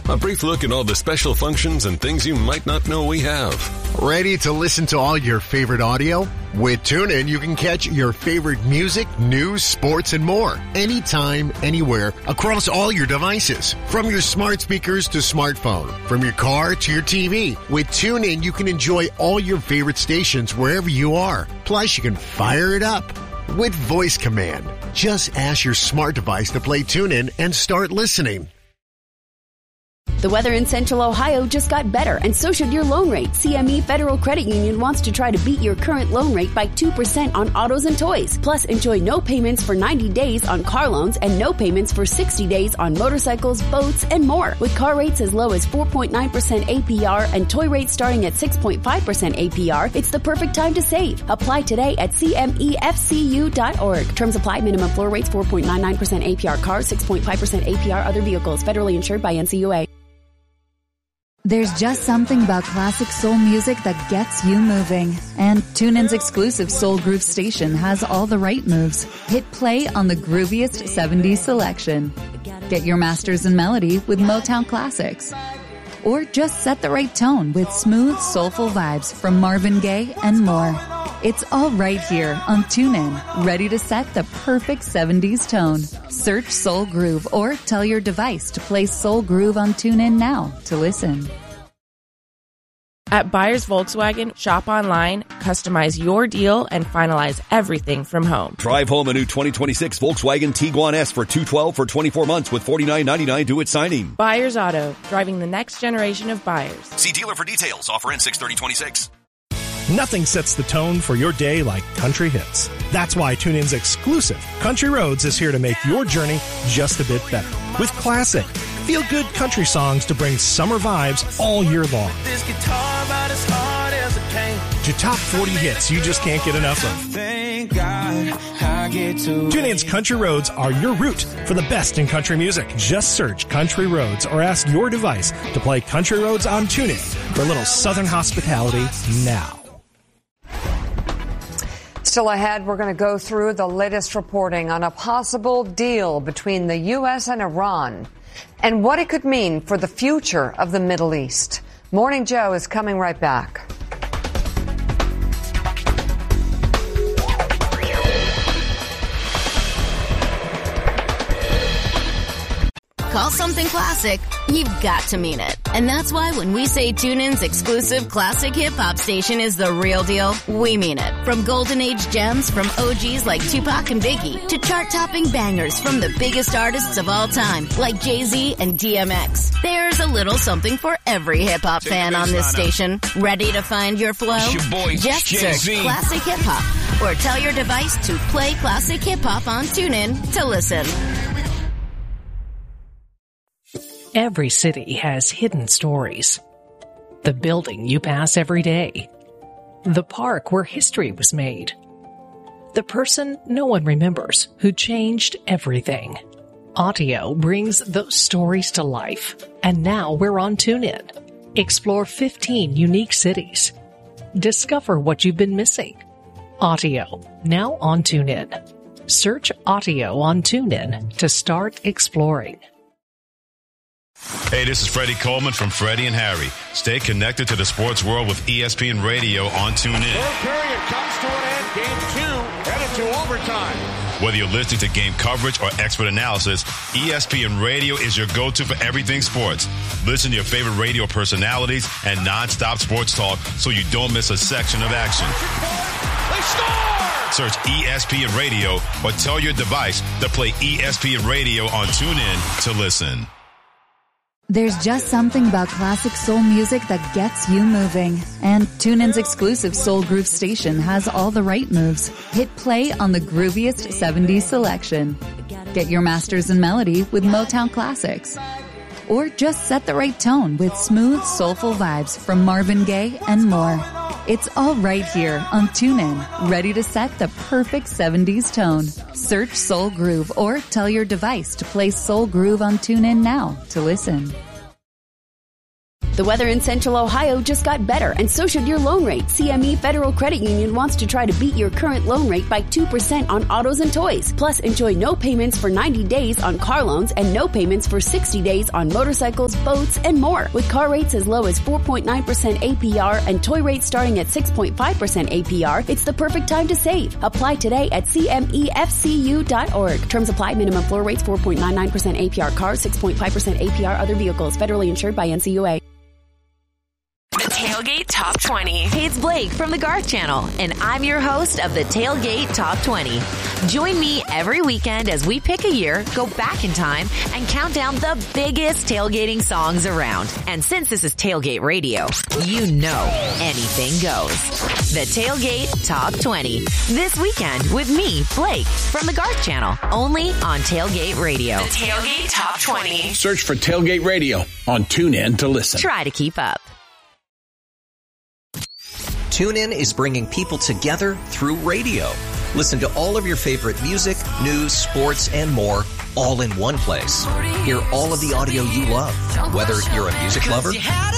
A brief look at all the special functions and things you might not know we have. Ready to listen to all your favorite audio? With TuneIn, you can catch your favorite music, news, sports, and more. Anytime, anywhere, across all your devices. From your smart speakers to smartphone. From your car to your TV. With TuneIn, you can enjoy all your favorite stations wherever you are. Plus, you can fire it up with voice command. Just ask your smart device to play TuneIn and start listening. The weather in Central Ohio just got better, and so should your loan rate. CME Federal Credit Union wants to try to beat your current loan rate by 2% on autos and toys. Plus, enjoy no payments for 90 days on car loans and no payments for 60 days on motorcycles, boats, and more. With car rates as low as 4.9% APR and toy rates starting at 6.5% APR, it's the perfect time to save. Apply today at CMEFCU.org. Terms apply. Minimum floor rates 4.99% APR cars, 6.5% APR other vehicles. Federally insured by NCUA. There's just something about classic soul music that gets you moving. And TuneIn's exclusive Soul Groove station has all the right moves. Hit play on the grooviest 70s selection. Get your masters in melody with Motown classics. Or just set the right tone with smooth, soulful vibes from Marvin Gaye and more. It's all right here on TuneIn, ready to set the perfect 70s tone. Search Soul Groove or tell your device to play Soul Groove on TuneIn now to listen. At Buyers Volkswagen, shop online, customize your deal, and finalize everything from home. Drive home a new 2026 Volkswagen Tiguan S for $212 for 24 months with $49.99 due at signing. Buyers Auto, driving the next generation of buyers. See dealer for details. Offer ends 6/30/26. Nothing sets the tone for your day like country hits. That's why TuneIn's exclusive Country Roads is here to make your journey just a bit better. With classic, feel-good country songs to bring summer vibes all year long. This guitar about as hard as it came. To top 40 hits you just can't get enough of. Thank God I get to TuneIn's Country Roads are your route for the best in country music. Just search Country Roads or ask your device to play Country Roads on TuneIn for a little Southern hospitality now. Still ahead, we're going to go through the latest reporting on a possible deal between the U.S. and Iran and what it could mean for the future of the Middle East. Morning Joe is coming right back. Call something classic, you've got to mean it. And that's why when we say TuneIn's exclusive classic hip-hop station is the real deal, we mean it. From golden age gems from OGs like Tupac and Biggie to chart-topping bangers from the biggest artists of all time like Jay-Z and DMX. There's a little something for every hip-hop fan on this station. Ready to find your flow? Just search Classic Hip-Hop or tell your device to play Classic Hip-Hop on TuneIn to listen. Every city has hidden stories. The building you pass every day. The park where history was made. The person no one remembers who changed everything. Audio brings those stories to life. And now we're on TuneIn. Explore 15 unique cities. Discover what you've been missing. Audio, now on TuneIn. Search Audio on TuneIn to start exploring. Hey, this is Freddie Coleman from Freddie and Harry. Stay connected to the sports world with ESPN Radio on TuneIn. Third period comes to an end. Game 2 headed to overtime. Whether you're listening to game coverage or expert analysis, ESPN Radio is your go-to for everything sports. Listen to your favorite radio personalities and nonstop sports talk so you don't miss a section of action. They score! Search ESPN Radio or tell your device to play ESPN Radio on TuneIn to listen. There's just something about classic soul music that gets you moving. And TuneIn's exclusive Soul Groove station has all the right moves. Hit play on the grooviest 70s selection. Get your masters in melody with Motown classics. Or just set the right tone with smooth, soulful vibes from Marvin Gaye and more. It's all right here on TuneIn, ready to set the perfect 70s tone. Search Soul Groove or tell your device to play Soul Groove on TuneIn now to listen. The weather in Central Ohio just got better, and so should your loan rate. CME Federal Credit Union wants to try to beat your current loan rate by 2% on autos and toys. Plus, enjoy no payments for 90 days on car loans and no payments for 60 days on motorcycles, boats, and more. With car rates as low as 4.9% APR and toy rates starting at 6.5% APR, it's the perfect time to save. Apply today at CMEFCU.org. Terms apply. Minimum floor rates 4.99% APR cars, 6.5% APR other vehicles. Federally insured by NCUA. The Tailgate Top 20. Hey, it's Blake from the Garth Channel, and I'm your host of the Tailgate Top 20. Join me every weekend as we pick a year, go back in time, and count down the biggest tailgating songs around. And since this is Tailgate Radio, you know anything goes. The Tailgate Top 20. This weekend with me, Blake, from the Garth Channel, only on Tailgate Radio. The Tailgate Top 20. Search for Tailgate Radio on TuneIn to listen. Try to keep up. TuneIn is bringing people together through radio. Listen to all of your favorite music, news, sports, and more, all in one place. Hear all of the audio you love, whether you're a music lover,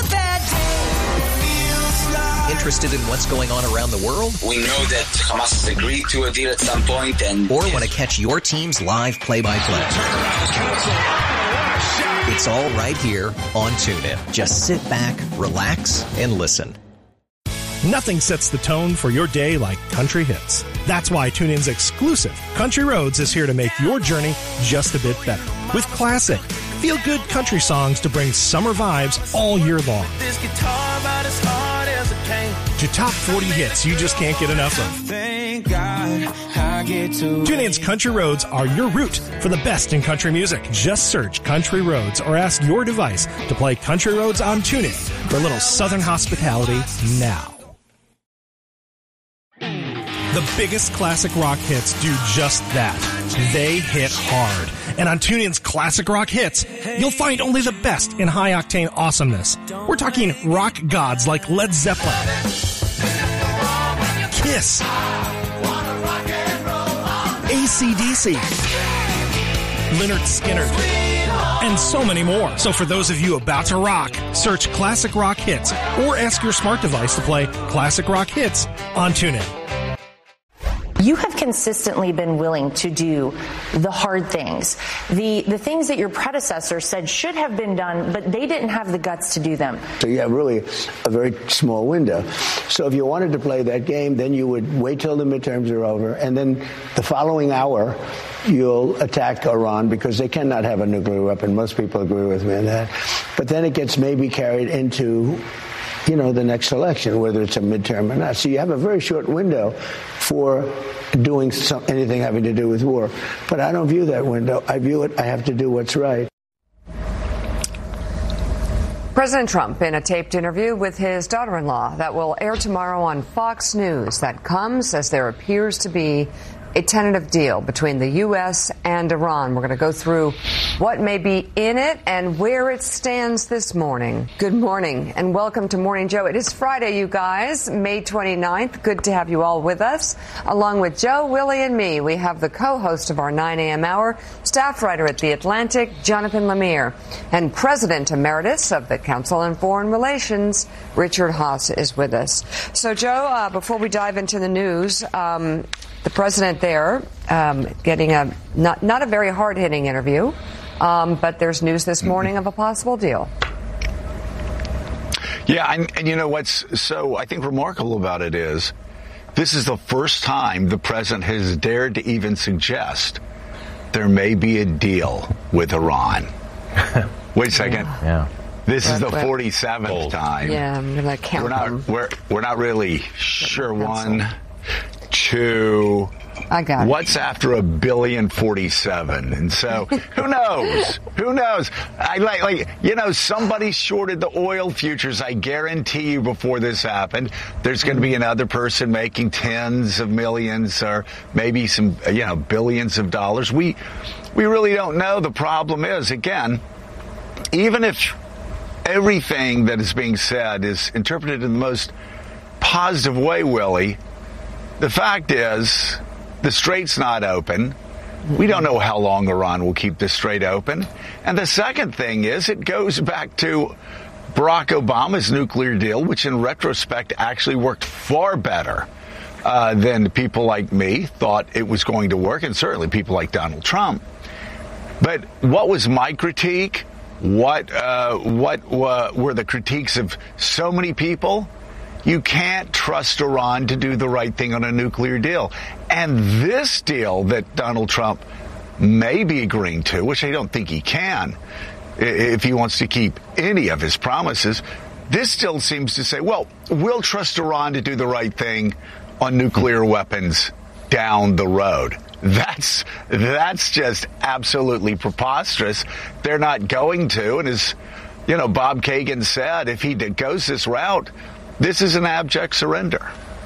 interested in what's going on around the world, we know that Hamas has agreed to a deal at some point, or want to catch your team's live play-by-play. It's all right here on TuneIn. Just sit back, relax, and listen. Nothing sets the tone for your day like country hits. That's why TuneIn's exclusive Country Roads is here to make your journey just a bit better. With classic, feel-good country songs to bring summer vibes all year long. This guitar about as hard as it came. To top 40 hits you just can't get enough of. Thank God I get to. TuneIn's Country Roads are your route for the best in country music. Just search Country Roads or ask your device to play Country Roads on TuneIn for a little southern hospitality now. The biggest classic rock hits do just that. They hit hard. And on TuneIn's Classic Rock Hits, you'll find only the best in high-octane awesomeness. We're talking rock gods like Led Zeppelin, Kiss, AC/DC, Lynyrd Skynyrd, and so many more. So for those of you about to rock, search Classic Rock Hits or ask your smart device to play Classic Rock Hits on TuneIn. You have consistently been willing to do the hard things, the things that your predecessor said should have been done, but they didn't have the guts to do them. So you have really a very small window. So if you wanted to play that game, then you would wait till the midterms are over, and then the following hour, you'll attack Iran because they cannot have a nuclear weapon. Most people agree with me on that. But then it gets maybe carried into, the next election, whether it's a midterm or not. So you have a very short window for doing anything having to do with war. But I don't view that window. I view it, I have to do what's right. President Trump in a taped interview with his daughter-in-law that will air tomorrow on Fox News. That comes as there appears to be a tentative deal between the U.S. and Iran. We're going to go through what may be in it and where it stands this morning. Good morning and welcome to Morning Joe. It is Friday, you guys, May 29th. Good to have you all with us. Along with Joe, Willie, and me, we have the co-host of our 9 a.m. hour, staff writer at The Atlantic, Jonathan Lemire, and President Emeritus of the Council on Foreign Relations, Richard Haass, is with us. So, Joe, before we dive into the news, the president there getting a not a very hard-hitting interview, but there's news this morning of a possible deal. Yeah, and you know what's so, I think, remarkable about it is this is the first time the president has dared to even suggest there may be a deal with Iran. Wait a second. Yeah. This is the 47th time. Yeah, I'm going to count them. We're not really sure. 1, 2. I got it. What's after 1,047,000,000? And so, who knows? Who knows? Somebody shorted the oil futures. I guarantee you before this happened, there's going to be another person making tens of millions or maybe some, billions of dollars. We really don't know. The problem is, again, even if everything that is being said is interpreted in the most positive way, Willie, the fact is, the strait's not open. We don't know how long Iran will keep the strait open. And the second thing is, it goes back to Barack Obama's nuclear deal, which in retrospect actually worked far better than people like me thought it was going to work, and certainly people like Donald Trump. But what was my critique? What were the critiques of so many people? You can't trust Iran to do the right thing on a nuclear deal. And this deal that Donald Trump may be agreeing to, which I don't think he can, if he wants to keep any of his promises, this still seems to say, well, we'll trust Iran to do the right thing on nuclear weapons down the road. That's just absolutely preposterous. They're not going to. And as, Bob Kagan said, if he goes this route, this is an abject surrender.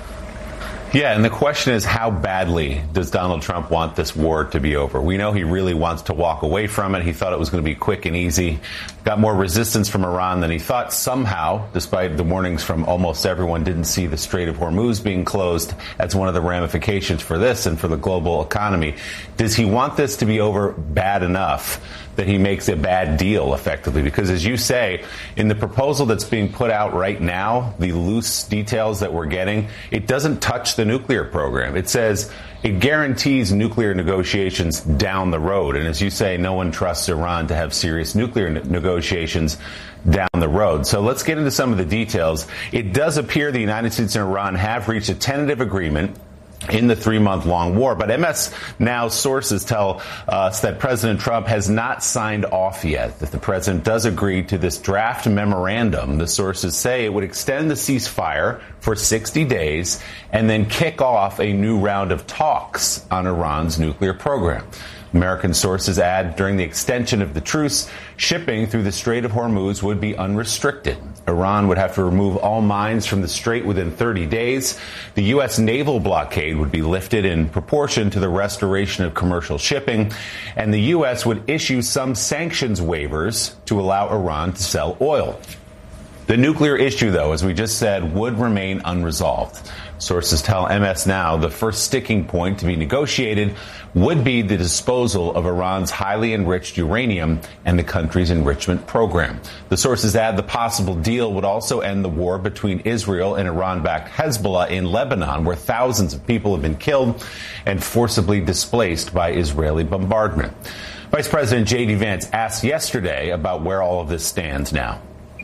Yeah, and the question is, how badly does Donald Trump want this war to be over? We know he really wants to walk away from it. He thought it was going to be quick and easy. Got more resistance from Iran than he thought. Somehow, despite the warnings from almost everyone, didn't see the Strait of Hormuz being closed as one of the ramifications for this and for the global economy. Does he want this to be over bad enough that he makes a bad deal, effectively? Because, as you say, in the proposal that's being put out right now, the loose details that we're getting, it doesn't touch the nuclear program. It says it guarantees nuclear negotiations down the road. And as you say, no one trusts Iran to have serious nuclear negotiations down the road. So let's get into some of the details. It does appear the United States and Iran have reached a tentative agreement in the 3-month-long war. But MS Now sources tell us that President Trump has not signed off yet, that the president does agree to this draft memorandum. The sources say it would extend the ceasefire for 60 days and then kick off a new round of talks on Iran's nuclear program. American sources add during the extension of the truce, shipping through the Strait of Hormuz would be unrestricted. Iran would have to remove all mines from the strait within 30 days. The U.S. naval blockade would be lifted in proportion to the restoration of commercial shipping. And the U.S. would issue some sanctions waivers to allow Iran to sell oil. The nuclear issue, though, as we just said, would remain unresolved. Sources tell MS Now the first sticking point to be negotiated would be the disposal of Iran's highly enriched uranium and the country's enrichment program. The sources add the possible deal would also end the war between Israel and Iran-backed Hezbollah in Lebanon, where thousands of people have been killed and forcibly displaced by Israeli bombardment. Vice President J.D. Vance asked yesterday about where all of this stands now.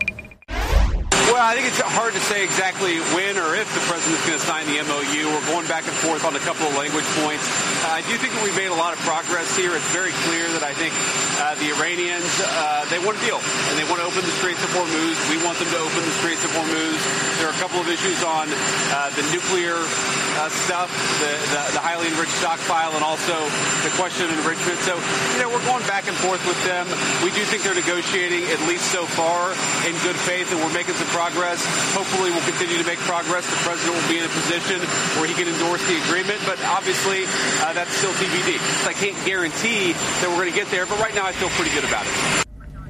Well, I think it's hard to say exactly when or if the president's going to sign the MOU. We're going back and forth on a couple of language points. I do think that we've made a lot of progress here. It's very clear that I think the Iranians, they want a deal, and they want to open the Straits of Hormuz. We want them to open the Straits of Hormuz. There are a couple of issues on the nuclear stuff, the highly enriched stockpile, and also the question of enrichment. So, we're going back and forth with them. We do think they're negotiating, at least so far, in good faith, and we're making some progress. Hopefully we'll continue to make progress. The president will be in a position where he can endorse the agreement, but obviously that's still TBD. I can't guarantee that we're going to get there, but right now I feel pretty good about it.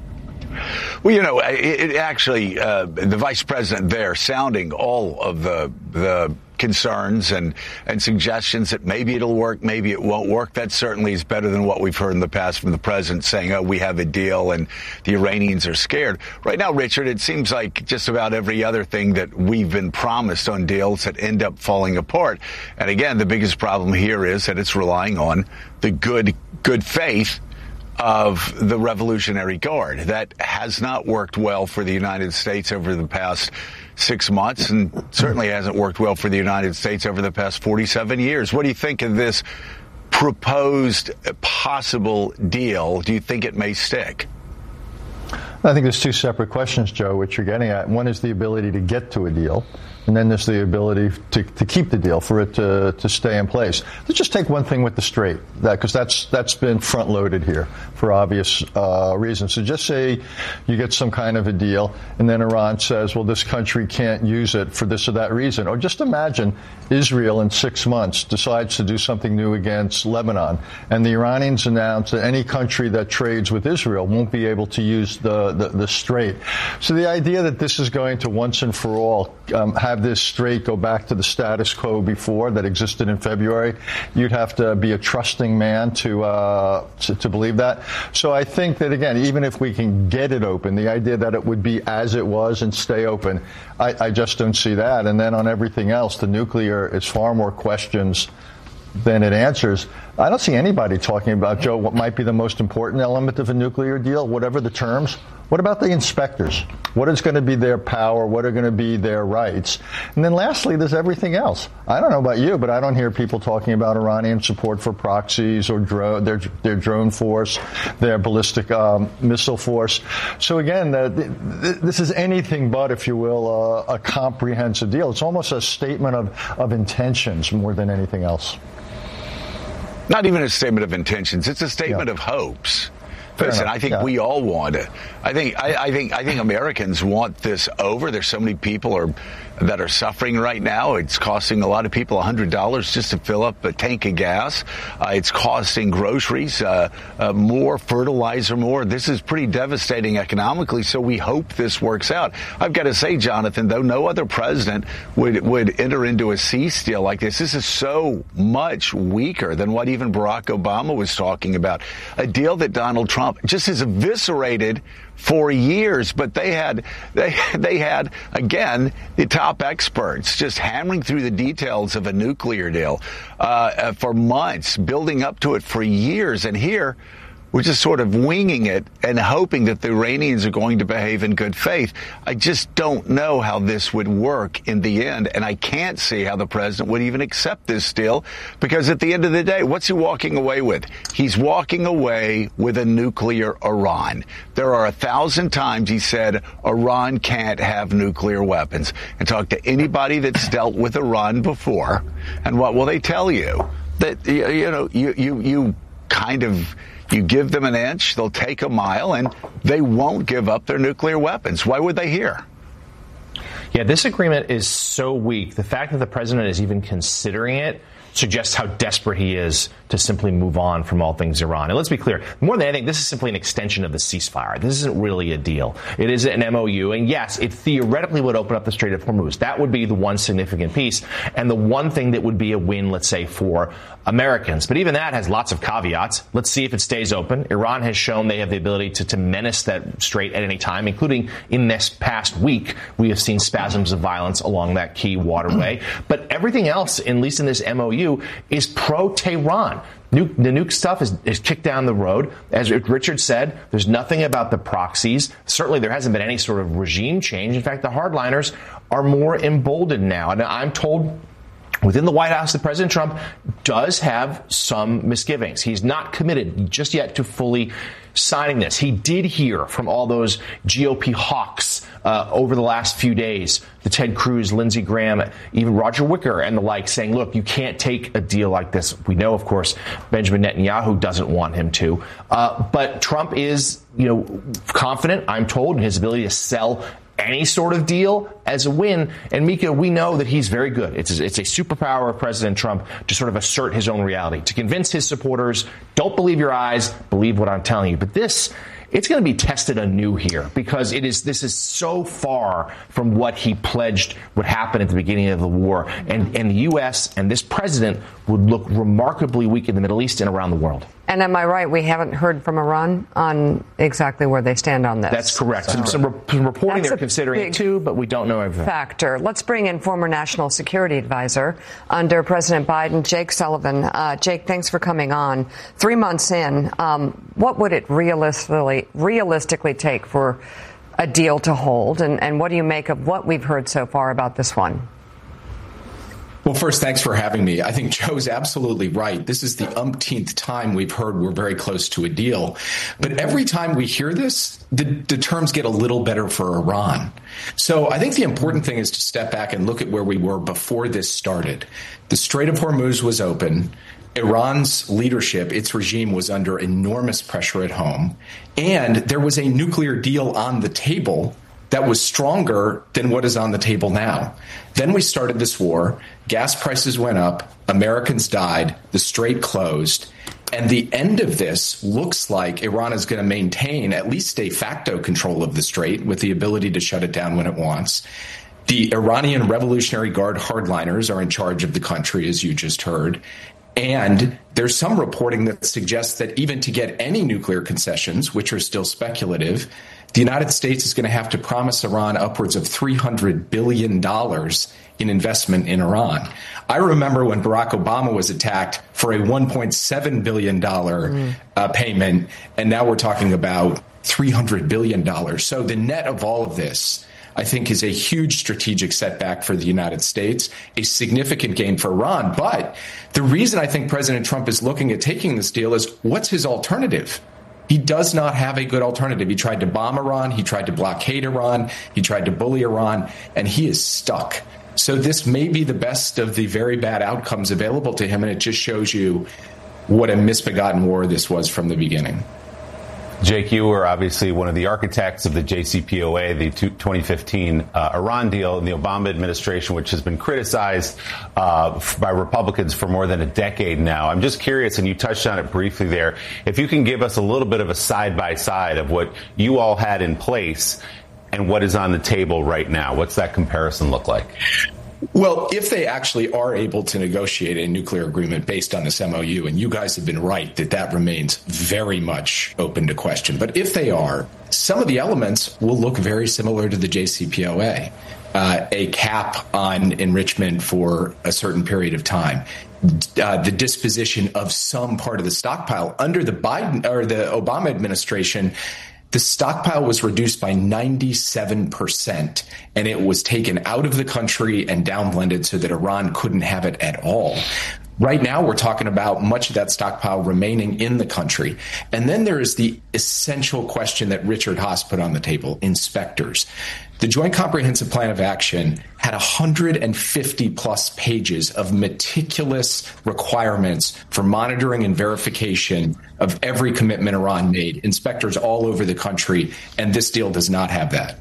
Well, it actually, the vice president there sounding all of the concerns and suggestions that maybe it'll work, maybe it won't work. That certainly is better than what we've heard in the past from the president saying, oh, we have a deal and the Iranians are scared. Right now, Richard, it seems like just about every other thing that we've been promised on deals that end up falling apart. And again, the biggest problem here is that it's relying on the good faith of the Revolutionary Guard. That has not worked well for the United States over the past 6 months, and certainly hasn't worked well for the United States over the past 47 years. What do you think of this proposed possible deal? Do you think it may stick? I think there's two separate questions, Joe, which you're getting at. One is the ability to get to a deal, and then there's the ability to keep the deal, for it to stay in place. Let's just take one thing with the Strait, because that's been front-loaded here for obvious reasons. So just say you get some kind of a deal, and then Iran says, well, this country can't use it for this or that reason. Or just imagine Israel in 6 months decides to do something new against Lebanon, and the Iranians announce that any country that trades with Israel won't be able to use the the strait. So the idea that this is going to once and for all have this strait go back to the status quo before that existed in February, you'd have to be a trusting man to believe that. So I think that, again, even if we can get it open, the idea that it would be as it was and stay open, I just don't see that. And then on everything else, the nuclear is far more questions than it answers. I don't see anybody talking about, Joe, what might be the most important element of a nuclear deal, whatever the terms. What about the inspectors? What is going to be their power? What are going to be their rights? And then lastly, there's everything else. I don't know about you, but I don't hear people talking about Iranian support for proxies or their drone force, their ballistic missile force. So again, this is anything but, if you will, a comprehensive deal. It's almost a statement of intentions more than anything else. Not even a statement of intentions. It's a statement of hopes. Listen, I think we all want it. I think Americans want this over. There's so many people that are suffering right now. It's costing a lot of people $100 just to fill up a tank of gas. It's costing groceries, more fertilizer, more. This is pretty devastating economically. So we hope this works out. I've got to say, Jonathan, though, no other president would enter into a cease deal like this. This is so much weaker than what even Barack Obama was talking about. A deal that Donald Trump just has eviscerated for years, but they had again the top experts just hammering through the details of a nuclear deal for months, building up to it for years, and here we're just sort of winging it and hoping that the Iranians are going to behave in good faith. I just don't know how this would work in the end, and I can't see how the president would even accept this deal, because at the end of the day, what's he walking away with? He's walking away with a nuclear Iran. There are 1,000 times he said Iran can't have nuclear weapons. And talk to anybody that's dealt with Iran before, and what will they tell you? That, you kind of... You give them an inch, they'll take a mile, and they won't give up their nuclear weapons. Why would they hear? Yeah, this agreement is so weak. The fact that the president is even considering it suggests how desperate he is to simply move on from all things Iran. And let's be clear, more than anything, this is simply an extension of the ceasefire. This isn't really a deal. It is an MOU, and yes, it theoretically would open up the Strait of Hormuz. That would be the one significant piece, and the one thing that would be a win, let's say, for Americans. But even that has lots of caveats. Let's see if it stays open. Iran has shown they have the ability to menace that strait at any time, including in this past week. We have seen spasms of violence along that key waterway. But everything else, at least in this MOU, is pro-Tehran. The nuke stuff is kicked down the road. As Richard said, there's nothing about the proxies. Certainly there hasn't been any sort of regime change. In fact, the hardliners are more emboldened now. And I'm told within the White House that President Trump does have some misgivings. He's not committed just yet to fully signing this. He did hear from all those GOP hawks over the last few days, the Ted Cruz, Lindsey Graham, even Roger Wicker and the like, saying, look, you can't take a deal like this. We know, of course, Benjamin Netanyahu doesn't want him to. But Trump is, confident, I'm told, in his ability to sell any sort of deal as a win. And Mika, we know that he's very good. It's a superpower of President Trump to sort of assert his own reality, to convince his supporters, don't believe your eyes, believe what I'm telling you. But it's going to be tested anew here, because this is so far from what he pledged would happen at the beginning of the war. And the U.S. and this president would look remarkably weak in the Middle East and around the world. And am I right? We haven't heard from Iran on exactly where they stand on this. That's correct. Some reporting they're considering it too, but we don't know everything. Factor. Let's bring in former National Security Advisor under President Biden, Jake Sullivan. Jake, thanks for coming on. 3 months in, what would it realistically take for a deal to hold? And what do you make of what we've heard so far about this one? Well, first, thanks for having me. I think Joe's absolutely right. This is the umpteenth time we've heard we're very close to a deal. But every time we hear this, the terms get a little better for Iran. So I think the important thing is to step back and look at where we were before this started. The Strait of Hormuz was open. Iran's leadership, its regime, was under enormous pressure at home. And there was a nuclear deal on the table that was stronger than what is on the table now. Then we started this war. Gas prices went up. Americans died. The strait closed. And the end of this looks like Iran is going to maintain at least de facto control of the Strait with the ability to shut it down when it wants. The Iranian Revolutionary Guard hardliners are in charge of the country, as you just heard. And there's some reporting that suggests that even to get any nuclear concessions, which are still speculative, the United States is going to have to promise Iran upwards of $300 billion in investment in Iran. I remember when Barack Obama was attacked for a $1.7 billion payment, and now we're talking about $300 billion. So the net of all of this, I think, is a huge strategic setback for the United States, a significant gain for Iran. But the reason I think President Trump is looking at taking this deal is, what's his alternative? He does not have a good alternative. He tried to bomb Iran. He tried to blockade Iran. He tried to bully Iran, and he is stuck. So this may be the best of the very bad outcomes available to him, and it just shows you what a misbegotten war this was from the beginning. Jake, you were obviously one of the architects of the JCPOA, the 2015 Iran deal in the Obama administration, which has been criticized by Republicans for more than a decade now. I'm just curious, and you touched on it briefly there, if you can give us a little bit of a side-by-side of what you all had in place and what is on the table right now. What's that comparison look like? Well, if they actually are able to negotiate a nuclear agreement based on this MOU, and you guys have been right that remains very much open to question, but if they are, some of the elements will look very similar to the JCPOA. A cap on enrichment for a certain period of time, the disposition of some part of the stockpile. Under the Biden or the Obama administration, the stockpile was reduced by 97%, and it was taken out of the country and downblended so that Iran couldn't have it at all. Right now, we're talking about much of that stockpile remaining in the country. And then there is the essential question that Richard Haass put on the table, inspectors. The Joint Comprehensive Plan of Action had 150 plus pages of meticulous requirements for monitoring and verification of every commitment Iran made, inspectors all over the country, and this deal does not have that.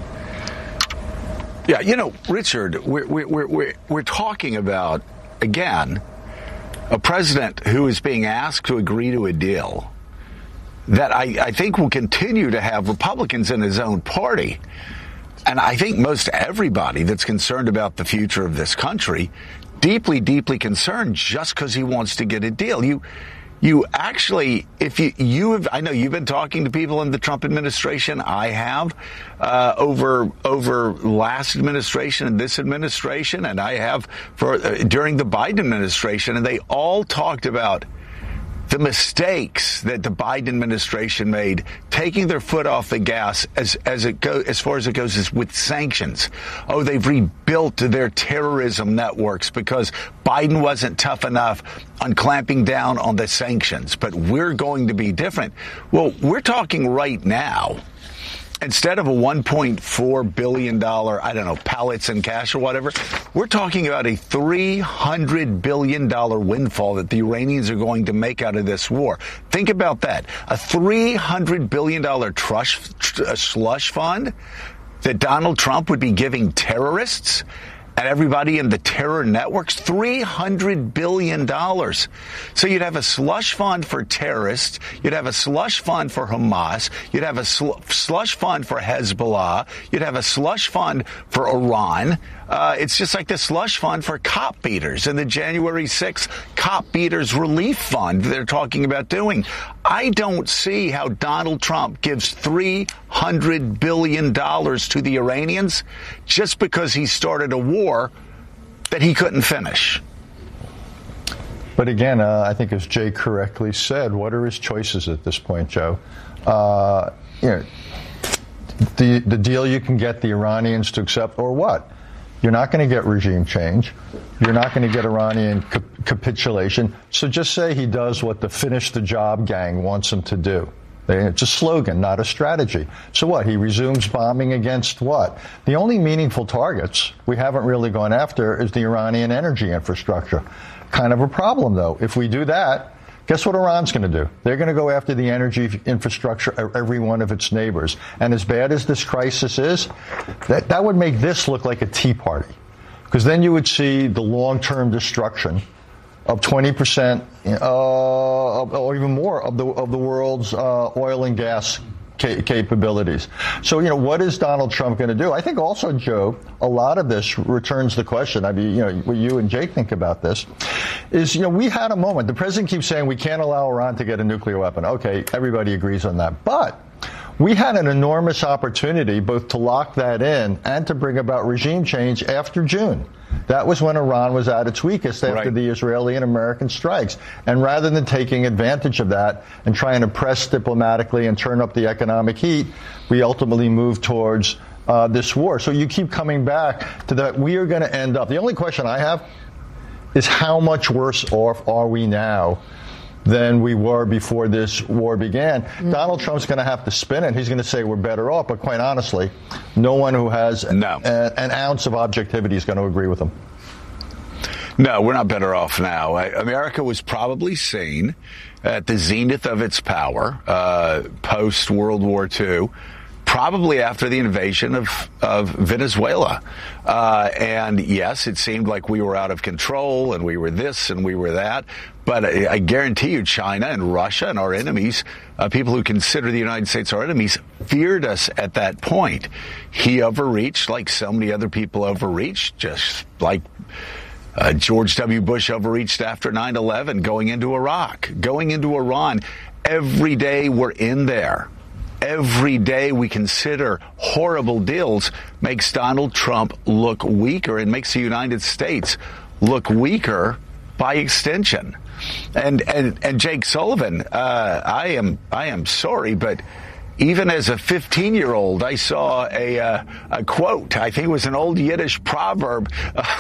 Yeah, you know, Richard, we're talking about, again, a president who is being asked to agree to a deal that I think will continue to have Republicans in his own party. And I think most everybody that's concerned about the future of this country, deeply, deeply concerned just because he wants to get a deal. You actually, if you have, I know you've been talking to people in the Trump administration. I have, over last administration and this administration, and I have during the Biden administration, and they all talked about the mistakes that the Biden administration made, taking their foot off the gas as far as it goes is with sanctions. Oh, they've rebuilt their terrorism networks because Biden wasn't tough enough on clamping down on the sanctions. But we're going to be different. Well, we're talking right now. Instead of a $1.4 billion, I don't know, pallets in cash or whatever, we're talking about a $300 billion windfall that the Iranians are going to make out of this war. Think about that. A $300 billion slush fund that Donald Trump would be giving terrorists and everybody in the terror networks, $300 billion. So you'd have a slush fund for terrorists. You'd have a slush fund for Hamas. You'd have a slush fund for Hezbollah. You'd have a slush fund for Iran. It's just like the slush fund for cop beaters and the January 6th cop beaters relief fund they're talking about doing. I don't see how Donald Trump gives $300 billion to the Iranians just because he started a war that he couldn't finish. But again, I think as Jay correctly said, what are his choices at this point, Joe? The deal you can get the Iranians to accept, or what? You're not going to get regime change. You're not going to get Iranian capitulation. So just say he does what the finish the job gang wants him to do. It's a slogan, not a strategy. So what? He resumes bombing against what? The only meaningful targets we haven't really gone after is the Iranian energy infrastructure. Kind of a problem, though. If we do that, guess what Iran's going to do? They're going to go after the energy infrastructure of every one of its neighbors. And as bad as this crisis is, that would make this look like a tea party. Because then you would see the long-term destruction of 20% or even more of the world's oil and gas capabilities. So, what is Donald Trump going to do? I think also, Joe, a lot of this returns the question. I mean, what you and Jake think about this is, we had a moment. The president keeps saying we can't allow Iran to get a nuclear weapon. Okay, everybody agrees on that. But we had an enormous opportunity both to lock that in and to bring about regime change after June. That was when Iran was at its weakest after the Israeli and American strikes. And rather than taking advantage of that and trying to press diplomatically and turn up the economic heat, we ultimately moved towards this war. So you keep coming back to that. We are going to end up. The only question I have is how much worse off are we now than we were before this war began? Donald Trump's going to have to spin it. He's going to say we're better off. But quite honestly, no one who has an ounce of objectivity is going to agree with him. No, we're not better off now. America was probably seen at the zenith of its power post-World War II, probably after the invasion of Venezuela. And yes, it seemed like we were out of control and we were this and we were that. But I guarantee you, China and Russia and our enemies, people who consider the United States our enemies, feared us at that point. He overreached like so many other people overreached, just like George W. Bush overreached after 9/11, going into Iraq, going into Iran. Every day we're in there. Every day we consider horrible deals makes Donald Trump look weaker and makes the United States look weaker by extension. And Jake Sullivan, I am sorry, but even as a 15-year-old, I saw a quote. I think it was an old Yiddish proverb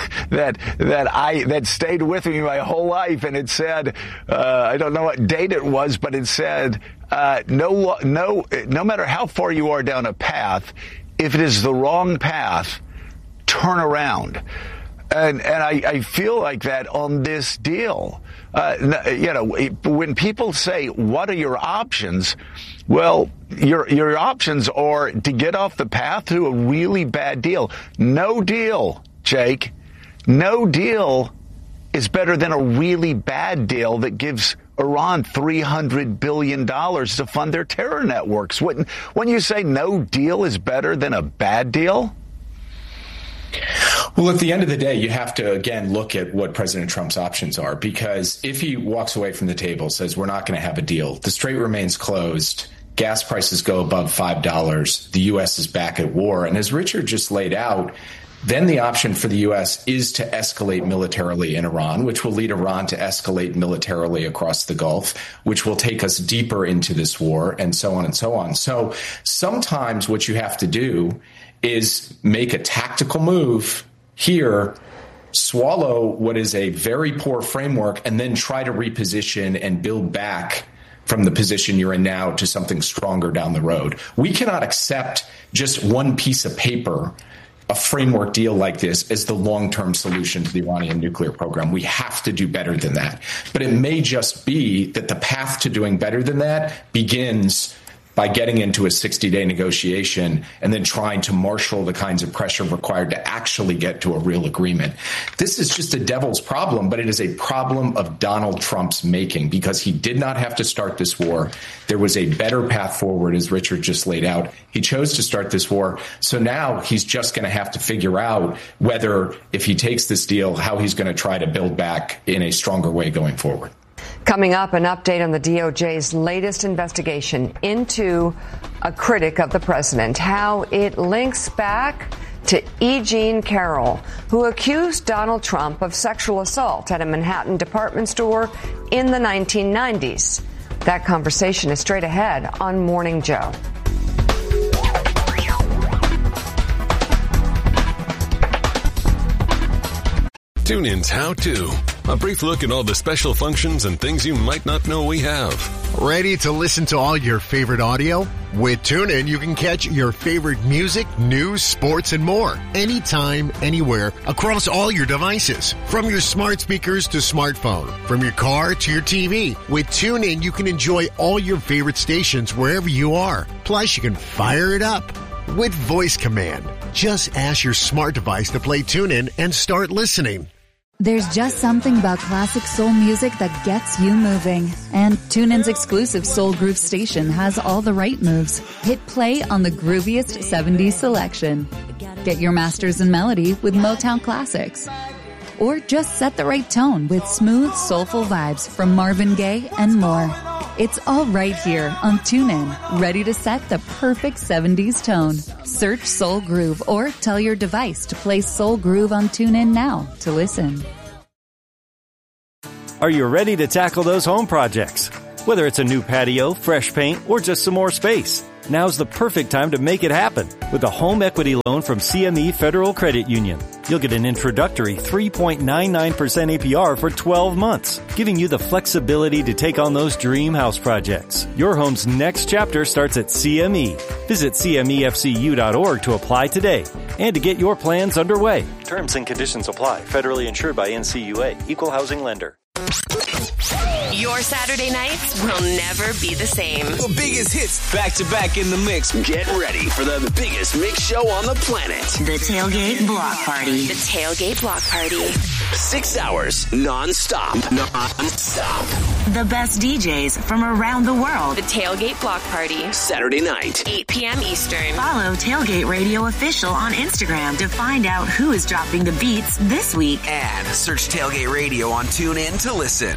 that stayed with me my whole life, and it said, I don't know what date it was, but it said, no matter how far you are down a path, if it is the wrong path, turn around. And I feel like that on this deal. When people say, what are your options? Well, your options are to get off the path to a really bad deal. No deal, Jake. No deal is better than a really bad deal that gives Iran $300 billion to fund their terror networks. When you say no deal is better than a bad deal? Well, at the end of the day, you have to, again, look at what President Trump's options are, because if he walks away from the table, says we're not going to have a deal, the strait remains closed, gas prices go above $5, the U.S. is back at war. And as Richard just laid out, then the option for the U.S. is to escalate militarily in Iran, which will lead Iran to escalate militarily across the Gulf, which will take us deeper into this war, and so on and so on. So sometimes what you have to do is make a tactical move here, swallow what is a very poor framework, and then try to reposition and build back from the position you're in now to something stronger down the road. We cannot accept just one piece of paper, a framework deal like this, as the long-term solution to the Iranian nuclear program. We have to do better than that. But it may just be that the path to doing better than that begins by getting into a 60-day negotiation and then trying to marshal the kinds of pressure required to actually get to a real agreement. This is just a devil's problem, but it is a problem of Donald Trump's making, because he did not have to start this war. There was a better path forward, as Richard just laid out. He chose to start this war. So now he's just going to have to figure out whether, if he takes this deal, how he's going to try to build back in a stronger way going forward. Coming up, an update on the DOJ's latest investigation into a critic of the president, how it links back to E. Jean Carroll, who accused Donald Trump of sexual assault at a Manhattan department store in the 1990s. That conversation is straight ahead on Morning Joe. TuneIn's How To. A brief look at all the special functions and things you might not know we have. Ready to listen to all your favorite audio? With TuneIn, you can catch your favorite music, news, sports, and more. Anytime, anywhere, across all your devices. From your smart speakers to smartphone. From your car to your TV. With TuneIn, you can enjoy all your favorite stations wherever you are. Plus, you can fire it up with voice command. Just ask your smart device to play TuneIn and start listening. There's just something about classic soul music that gets you moving. And TuneIn's exclusive Soul Groove station has all the right moves. Hit play on the grooviest 70s selection. Get your masters in melody with Motown Classics. Or just set the right tone with smooth, soulful vibes from Marvin Gaye and more. It's all right here on TuneIn, ready to set the perfect 70s tone. Search Soul Groove or tell your device to play Soul Groove on TuneIn now to listen. Are you ready to tackle those home projects? Whether it's a new patio, fresh paint, or just some more space, now's the perfect time to make it happen with a home equity loan from CME Federal Credit Union. You'll get an introductory 3.99% APR for 12 months, giving you the flexibility to take on those dream house projects. Your home's next chapter starts at CME. Visit CMEFCU.org to apply today and to get your plans underway. Terms and conditions apply. Federally insured by NCUA. Equal housing lender. Your Saturday nights will never be the same. The biggest hits back to back in the mix. Get ready for the biggest mix show on the planet. The Tailgate Block Party. The Tailgate Block Party. 6 hours non-stop. Non-stop. The best DJs from around the world. The Tailgate Block Party. Saturday night. 8 p.m. Eastern. Follow Tailgate Radio Official on Instagram to find out who is dropping the beats this week. And search Tailgate Radio on TuneIn to listen.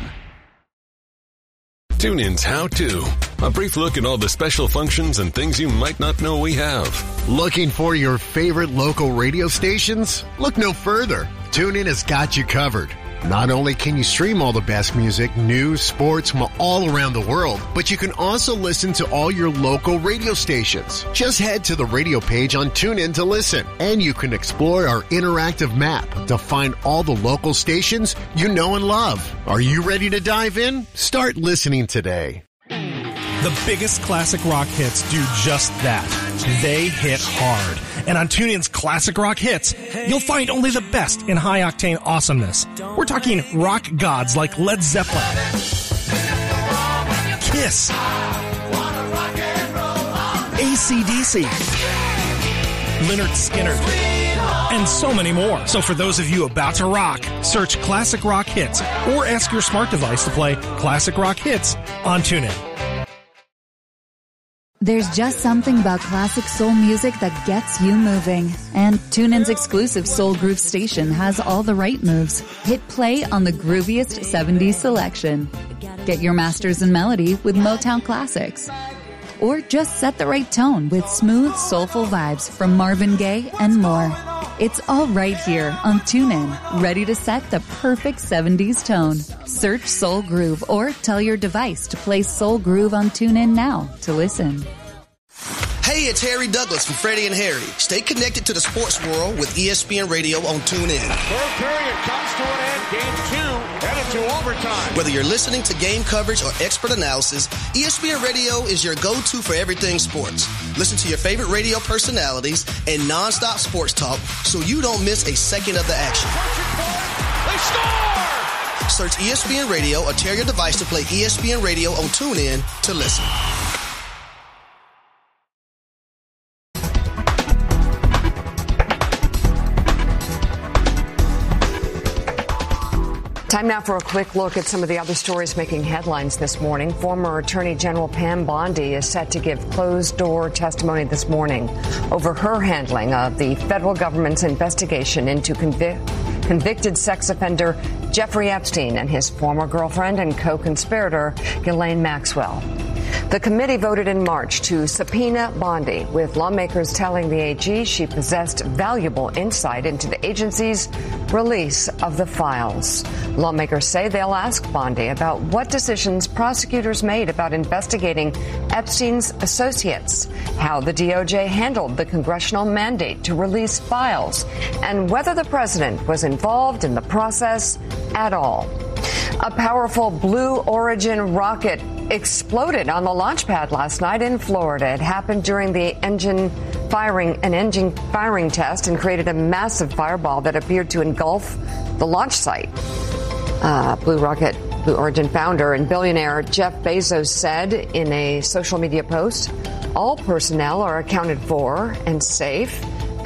TuneIn's How To. A brief look at all the special functions and things you might not know we have. Looking for your favorite local radio stations? Look no further. TuneIn has got you covered. Not only can you stream all the best music, news, sports from all around the world, but you can also listen to all your local radio stations. Just head to the radio page on TuneIn to listen, and you can explore our interactive map to find all the local stations you know and love. Are you ready to dive in? Start listening today. The biggest classic rock hits do just that. They hit hard. And on TuneIn's Classic Rock Hits, you'll find only the best in high-octane awesomeness. We're talking rock gods like Led Zeppelin, Kiss, AC/DC, Lynyrd Skynyrd, and so many more. So for those of you about to rock, search Classic Rock Hits or ask your smart device to play Classic Rock Hits on TuneIn. There's just something about classic soul music that gets you moving. And TuneIn's exclusive Soul Groove station has all the right moves. Hit play on the grooviest 70s selection. Get your masters in melody with Motown Classics. Or just set the right tone with smooth, soulful vibes from Marvin Gaye and more. It's all right here on TuneIn, ready to set the perfect 70s tone. Search Soul Groove or tell your device to play Soul Groove on TuneIn now to listen. Hey, it's Harry Douglas from Freddie and Harry. Stay connected to the sports world with ESPN Radio on TuneIn. Third period comes to an end. Game 2 headed to overtime. Whether you're listening to game coverage or expert analysis, ESPN Radio is your go-to for everything sports. Listen to your favorite radio personalities and nonstop sports talk so you don't miss a second of the action. They score! Search ESPN Radio or tell your device to play ESPN Radio on TuneIn to listen. Time now for a quick look at some of the other stories making headlines this morning. Former Attorney General Pam Bondi is set to give closed-door testimony this morning over her handling of the federal government's investigation into convicted sex offender Jeffrey Epstein and his former girlfriend and co-conspirator Ghislaine Maxwell. The committee voted in March to subpoena Bondi, with lawmakers telling the AG she possessed valuable insight into the agency's release of the files. Lawmakers say they'll ask Bondi about what decisions prosecutors made about investigating Epstein's associates, how the DOJ handled the congressional mandate to release files, and whether the president was involved in the process at all. A powerful Blue Origin rocket exploded on the launch pad last night in Florida. It happened during the engine firing test and created a massive fireball that appeared to engulf the launch site. Blue Origin founder and billionaire Jeff Bezos said in a social media post, all personnel are accounted for and safe,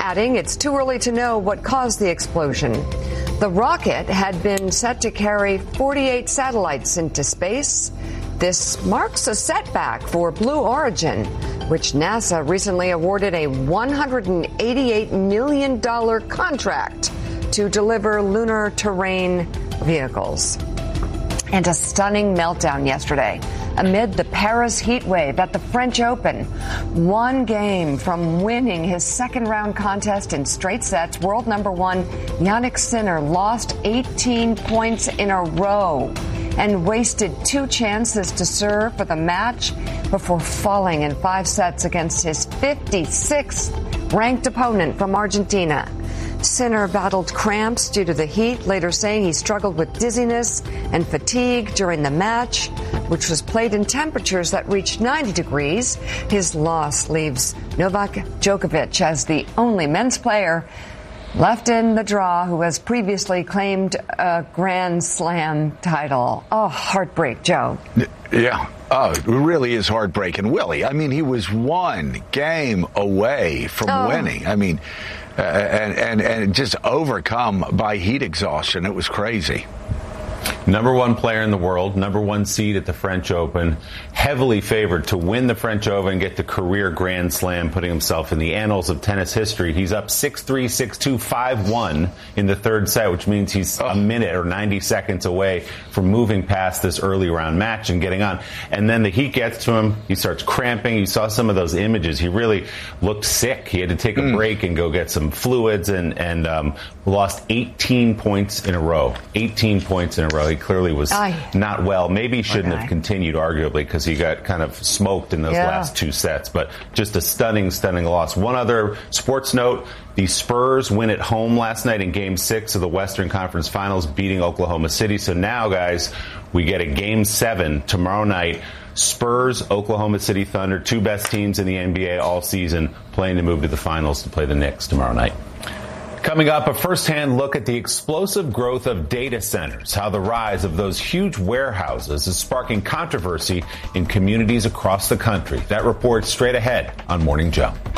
adding it's too early to know what caused the explosion. The rocket had been set to carry 48 satellites into space. This marks a setback for Blue Origin, which NASA recently awarded a $188 million contract to deliver lunar terrain vehicles. And a stunning meltdown yesterday amid the Paris heat wave at the French Open. One game from winning his second-round contest in straight sets, world number one Jannik Sinner lost 18 points in a row and wasted 2 chances to serve for the match before falling in 5 sets against his 56th ranked opponent from Argentina. Sinner battled cramps due to the heat, later saying he struggled with dizziness and fatigue during the match, which was played in temperatures that reached 90 degrees. His loss leaves Novak Djokovic as the only men's player left in the draw who has previously claimed a Grand Slam title. Oh, heartbreak, Joe. Yeah. Oh, it really is heartbreaking. Willie, I mean, he was one game away from winning. I mean, and just overcome by heat exhaustion. It was crazy. Number one player in the world, number one seed at the French Open, heavily favored to win the French Open and get the career Grand Slam, putting himself in the annals of tennis history. He's up 6-3, 6-2, 5-1 in the third set, which means he's a minute or 90 seconds away from moving past this early round match and getting on. And then the heat gets to him. He starts cramping. You saw some of those images. He really looked sick. He had to take a break and go get some fluids and lost 18 points in a row. 18 points in a row. He clearly was not well. Maybe he shouldn't have continued, arguably, because he got kind of smoked in those last 2 sets. But just a stunning, stunning loss. One other sports note, the Spurs win at home last night in Game 6 of the Western Conference Finals, beating Oklahoma City. So now, guys, we get a Game 7 tomorrow night. Spurs, Oklahoma City Thunder, 2 best teams in the NBA all season, playing to move to the finals to play the Knicks tomorrow night. Coming up, a first-hand look at the explosive growth of data centers, how the rise of those huge warehouses is sparking controversy in communities across the country. That report straight ahead on Morning Joe.